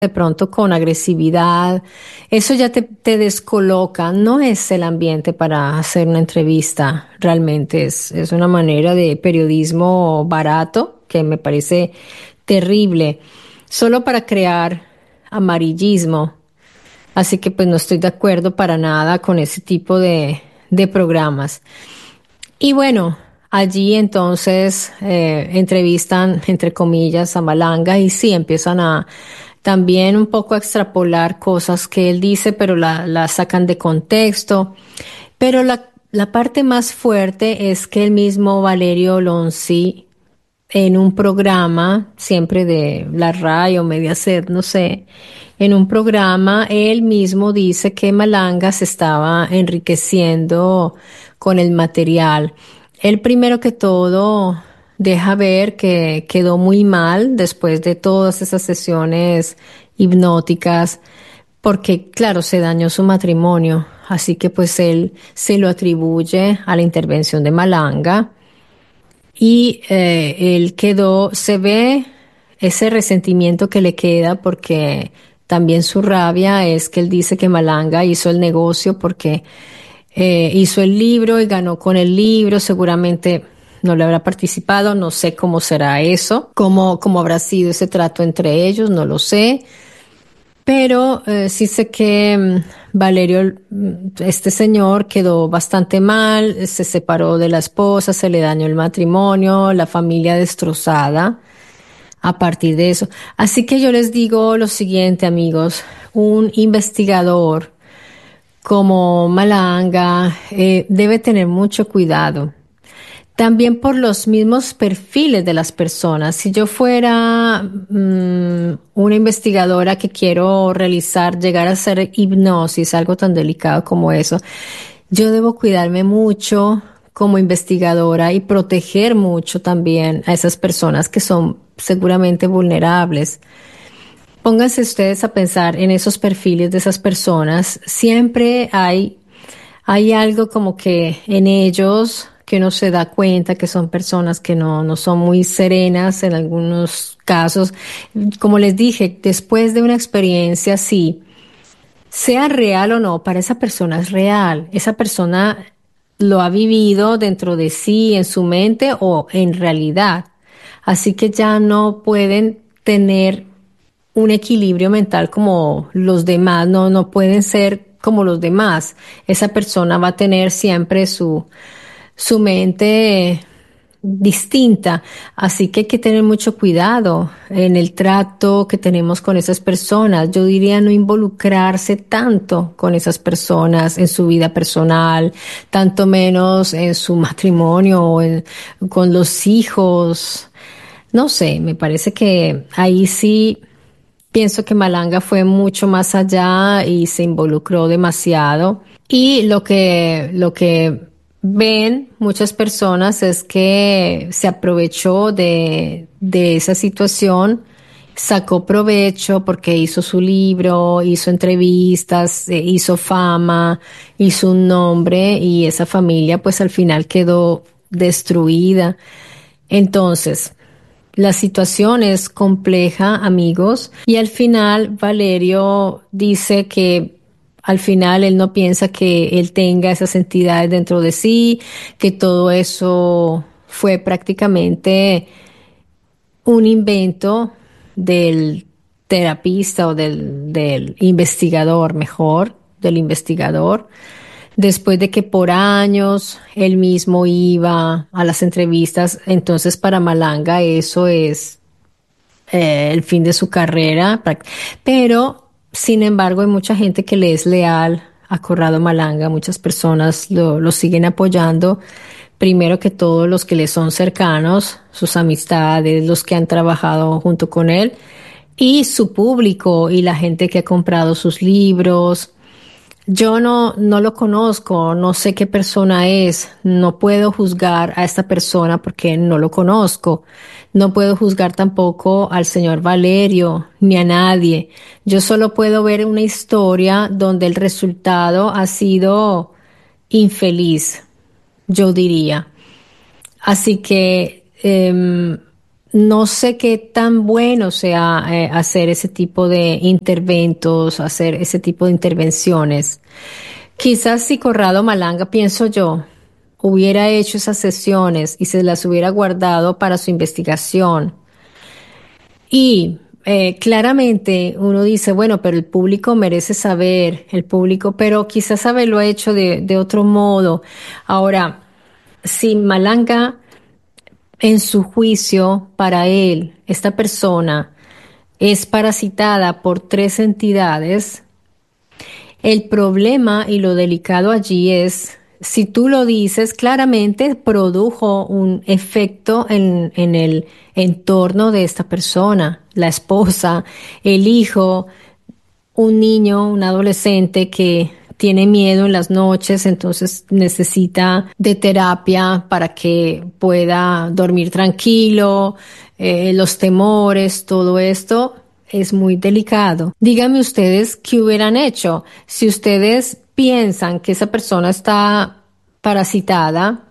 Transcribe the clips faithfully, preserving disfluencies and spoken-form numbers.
de pronto con agresividad, eso ya te, te descoloca, no es el ambiente para hacer una entrevista, realmente es, es una manera de periodismo barato que me parece terrible, solo para crear amarillismo. Así que pues no estoy de acuerdo para nada con ese tipo de, de programas. Y bueno, allí entonces eh, entrevistan, entre comillas, a Malanga y sí empiezan a también un poco a extrapolar cosas que él dice, pero la, la sacan de contexto. Pero la, la parte más fuerte es que el mismo Valerio Lonzi en un programa, siempre de la RAI o Mediaset, no sé, en un programa él mismo dice que Malanga se estaba enriqueciendo con el material. Él primero que todo deja ver que quedó muy mal después de todas esas sesiones hipnóticas, porque claro, se dañó su matrimonio, así que pues él se lo atribuye a la intervención de Malanga y eh, él quedó, se ve ese resentimiento que le queda porque también su rabia es que él dice que Malanga hizo el negocio porque eh, hizo el libro y ganó con el libro, seguramente no le habrá participado, no sé cómo será eso, cómo, cómo habrá sido ese trato entre ellos, no lo sé. Pero eh, sí sé que mm, Valerio, mm, este señor, quedó bastante mal, se separó de la esposa, se le dañó el matrimonio, la familia destrozada a partir de eso. Así que yo les digo lo siguiente, amigos, un investigador como Malanga eh, debe tener mucho cuidado. También por los mismos perfiles de las personas. Si yo fuera mm, una investigadora que quiero realizar, llegar a hacer hipnosis, algo tan delicado como eso, yo debo cuidarme mucho como investigadora y proteger mucho también a esas personas que son seguramente vulnerables. Pónganse ustedes a pensar en esos perfiles de esas personas. Siempre hay hay algo como que en ellos que uno se da cuenta que son personas que no, no son muy serenas en algunos casos. Como les dije, después de una experiencia así, sea real o no, para esa persona es real. Esa persona lo ha vivido dentro de sí, en su mente o en realidad. Así que ya no pueden tener un equilibrio mental como los demás, no, no pueden ser como los demás. Esa persona va a tener siempre su, su mente distinta, así que hay que tener mucho cuidado en el trato que tenemos con esas personas. Yo diría no involucrarse tanto con esas personas en su vida personal, tanto menos en su matrimonio o en- con los hijos. No sé, me parece que ahí sí pienso que Malanga fue mucho más allá y se involucró demasiado. Y lo que, lo que ven muchas personas es que se aprovechó de, de esa situación, sacó provecho porque hizo su libro, hizo entrevistas, eh, hizo fama, hizo un nombre y esa familia pues al final quedó destruida. Entonces, la situación es compleja, amigos, y al final Valerio dice que al final él no piensa que él tenga esas entidades dentro de sí, que todo eso fue prácticamente un invento del terapista o del, del investigador, mejor, del investigador. Después de que por años él mismo iba a las entrevistas, entonces para Malanga eso es eh, el fin de su carrera, prac- pero sin embargo hay mucha gente que le es leal a Corrado Malanga, muchas personas lo, lo siguen apoyando, primero que todos los que le son cercanos, sus amistades, los que han trabajado junto con él, y su público y la gente que ha comprado sus libros. Yo no, no lo conozco, no sé qué persona es, no puedo juzgar a esta persona porque no lo conozco, no puedo juzgar tampoco al señor Valerio ni a nadie. Yo solo puedo ver una historia donde el resultado ha sido infeliz, yo diría. Así que em, no sé qué tan bueno sea eh, hacer ese tipo de interventos, hacer ese tipo de intervenciones. Quizás si Corrado Malanga, pienso yo, hubiera hecho esas sesiones y se las hubiera guardado para su investigación. Y eh, claramente uno dice, bueno, pero el público merece saber, el público, pero quizás haberlo hecho de, de otro modo. Ahora, si Malanga, en su juicio, para él, esta persona es parasitada por tres entidades, el problema y lo delicado allí es, si tú lo dices, claramente produjo un efecto en, en el entorno de esta persona, la esposa, el hijo, un niño, un adolescente que tiene miedo en las noches, entonces necesita de terapia para que pueda dormir tranquilo, eh, los temores, todo esto es muy delicado. Díganme ustedes qué hubieran hecho si ustedes piensan que esa persona está parasitada.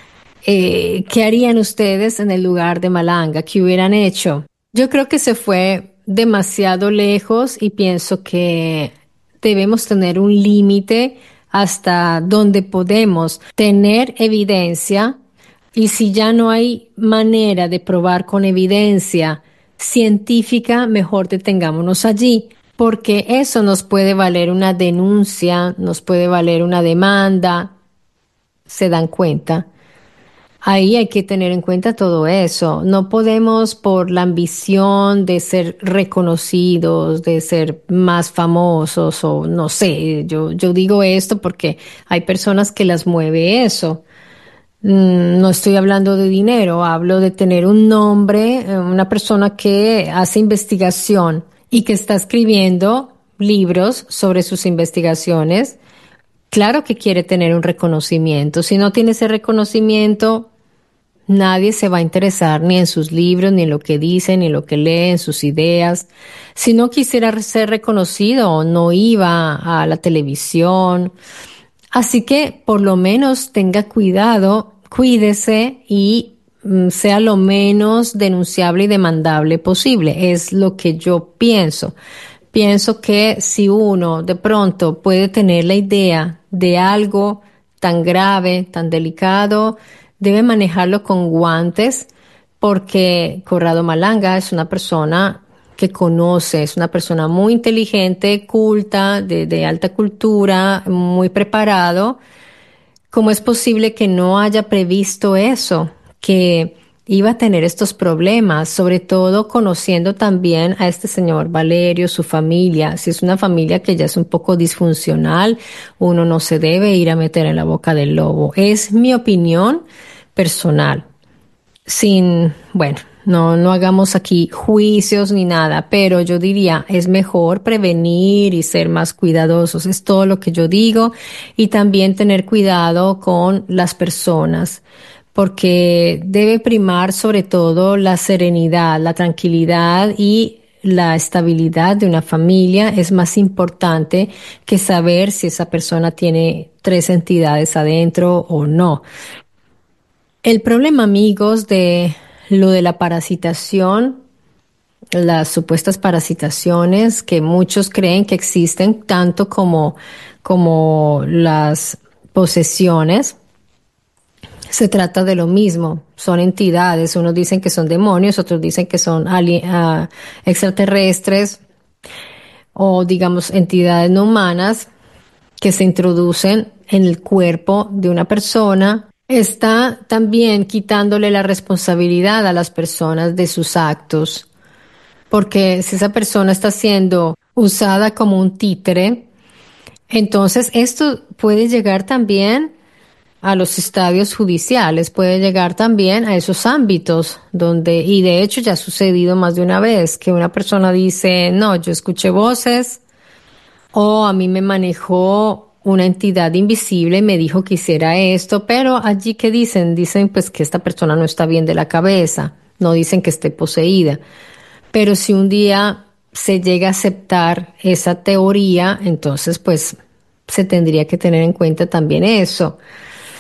Eh, ¿qué harían ustedes en el lugar de Malanga? ¿Qué hubieran hecho? Yo creo que se fue demasiado lejos y pienso que debemos tener un límite hasta donde podemos tener evidencia, y si ya no hay manera de probar con evidencia científica, mejor detengámonos allí, porque eso nos puede valer una denuncia, nos puede valer una demanda. ¿Se dan cuenta? Ahí hay que tener en cuenta todo eso. No podemos, por la ambición de ser reconocidos, de ser más famosos, o no sé, yo, yo digo esto porque hay personas que las mueve eso. Mm, No estoy hablando de dinero, hablo de tener un nombre, eh, una persona que hace investigación y que está escribiendo libros sobre sus investigaciones. Claro que quiere tener un reconocimiento. Si no tiene ese reconocimiento, nadie se va a interesar ni en sus libros, ni en lo que dice, ni en lo que lee, en sus ideas. Si no quisiera ser reconocido, no iba a la televisión. Así que por lo menos tenga cuidado, cuídese y mm, sea lo menos denunciable y demandable posible. Es lo que yo pienso. Pienso que si uno de pronto puede tener la idea de algo tan grave, tan delicado, debe manejarlo con guantes, porque Corrado Malanga es una persona que conoce, es una persona muy inteligente, culta, de, de alta cultura, muy preparado. ¿Cómo es posible que no haya previsto eso? Que iba a tener estos problemas, sobre todo conociendo también a este señor Valerio, su familia. Si es una familia que ya es un poco disfuncional, uno no se debe ir a meter en la boca del lobo. Es mi opinión personal. Sin, bueno, no, no hagamos aquí juicios ni nada, pero yo diría, es mejor prevenir y ser más cuidadosos, es todo lo que yo digo, y también tener cuidado con las personas, porque debe primar sobre todo la serenidad, la tranquilidad y la estabilidad de una familia es más importante que saber si esa persona tiene tres entidades adentro o no. El problema, amigos, de lo de la parasitación, las supuestas parasitaciones que muchos creen que existen, tanto como, como las posesiones, se trata de lo mismo. Son entidades, unos dicen que son demonios, otros dicen que son ali- ah, extraterrestres o, digamos, entidades no humanas que se introducen en el cuerpo de una persona. Está también quitándole la responsabilidad a las personas de sus actos, porque si esa persona está siendo usada como un títere, entonces esto puede llegar también a los estadios judiciales, puede llegar también a esos ámbitos donde, y de hecho ya ha sucedido más de una vez, que una persona dice, no, yo escuché voces, o a mí me manejó una entidad invisible y me dijo que hiciera esto, pero allí ¿qué dicen? Dicen pues que esta persona no está bien de la cabeza, no dicen que esté poseída. Pero si un día se llega a aceptar esa teoría, entonces pues se tendría que tener en cuenta también eso.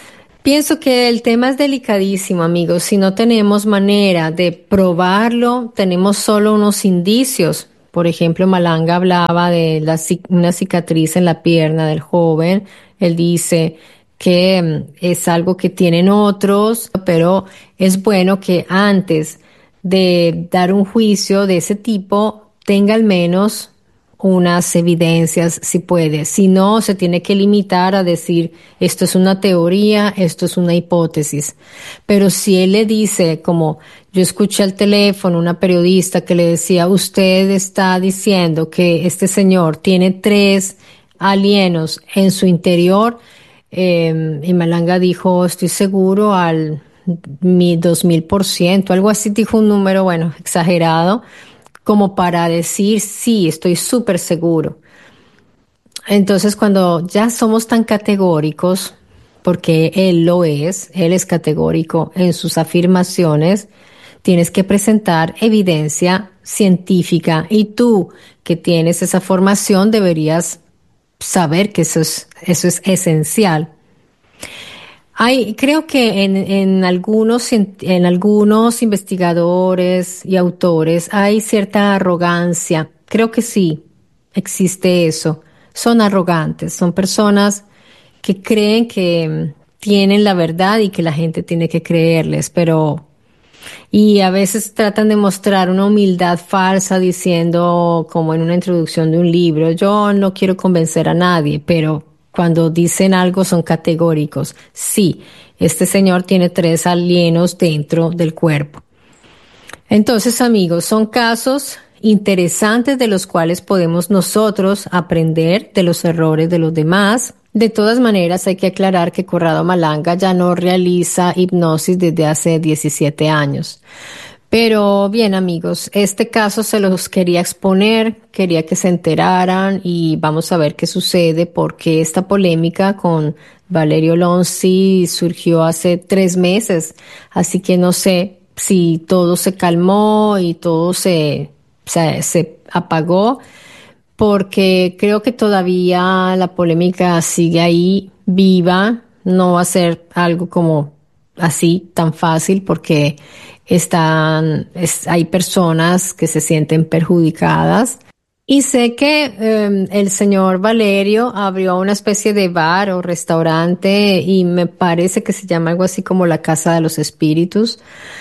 Pienso que el tema es delicadísimo, amigos. Si no tenemos manera de probarlo, tenemos solo unos indicios. Por ejemplo, Malanga hablaba de la, una cicatriz en la pierna del joven. Él dice que es algo que tienen otros, pero es bueno que antes de dar un juicio de ese tipo tenga al menos unas evidencias, si puede. Si no, se tiene que limitar a decir esto es una teoría, esto es una hipótesis. Pero si él le dice, como yo escuché al teléfono una periodista que le decía, usted está diciendo que este señor tiene tres alienos en su interior, eh, y Malanga dijo, estoy seguro al mi dos mil por ciento, algo así, dijo un número, bueno, exagerado, como para decir, sí, estoy súper seguro. Entonces, cuando ya somos tan categóricos, porque él lo es, él es categórico en sus afirmaciones, tienes que presentar evidencia científica y tú, que tienes esa formación, deberías saber que eso es, eso es esencial. Hay, creo que en, en algunos, en, en algunos investigadores y autores hay cierta arrogancia. Creo que sí, existe eso. Son arrogantes, son personas que creen que tienen la verdad y que la gente tiene que creerles, pero y a veces tratan de mostrar una humildad falsa diciendo, como en una introducción de un libro, yo no quiero convencer a nadie, pero cuando dicen algo son categóricos. Sí, este señor tiene tres alienos dentro del cuerpo. Entonces, amigos, son casos interesantes de los cuales podemos nosotros aprender de los errores de los demás. De todas maneras, hay que aclarar que Corrado Malanga ya no realiza hipnosis desde hace diecisiete años. Pero bien, amigos, este caso se los quería exponer, quería que se enteraran y vamos a ver qué sucede porque esta polémica con Valerio Lonzi surgió hace tres meses, así que no sé si todo se calmó y todo se, se, se apagó, porque creo que todavía la polémica sigue ahí viva, no va a ser algo como así tan fácil porque están, es, hay personas que se sienten perjudicadas. Y sé que eh, el señor Valerio abrió una especie de bar o restaurante y me parece que se llama algo así como la Casa de los Espíritus.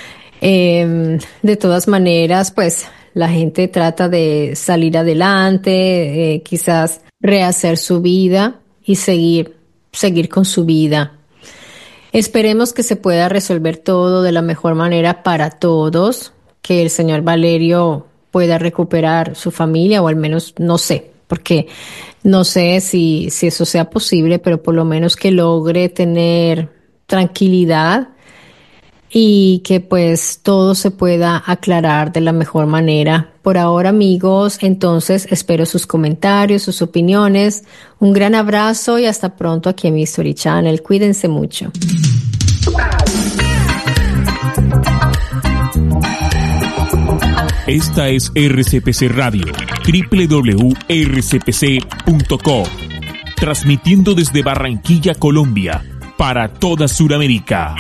Eh, de todas maneras, pues la gente trata de salir adelante, eh, quizás rehacer su vida y seguir, seguir con su vida. Esperemos que se pueda resolver todo de la mejor manera para todos, que el señor Valerio pueda recuperar su familia o al menos, no sé, porque no sé si, si eso sea posible, pero por lo menos que logre tener tranquilidad y que pues todo se pueda aclarar de la mejor manera. Por ahora, amigos, entonces espero sus comentarios, sus opiniones. Un gran abrazo y hasta pronto aquí en mi History Channel. Cuídense mucho. Esta es R C P C Radio, doble u doble u doble u punto r c p c punto com, transmitiendo desde Barranquilla, Colombia, para toda Sudamérica.